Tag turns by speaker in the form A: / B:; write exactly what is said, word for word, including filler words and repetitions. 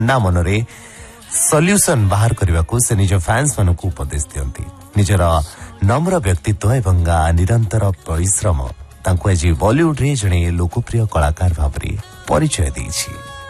A: ना मनरे सल्यूशन बाहर करने को से निज फैंस मान को उपदेश दियंती निजर नम्र व्यक्तित्व एवं निरंतर परिश्रम तांको आज बॉलीवुड रे जणे लोकप्रिय कलाकार भाव परिचय देछि।